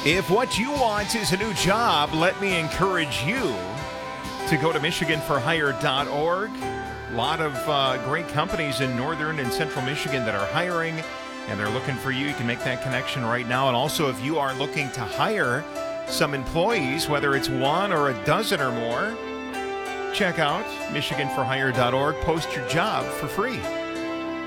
If what you want is a new job, let me encourage you to go to MichiganForHire.org. A lot of great companies in northern and central Michigan that are hiring, and they're looking for you. You can make that connection right now. And also, if you are looking to hire some employees, whether it's one or a dozen or more, check out MichiganForHire.org. Post your job for free.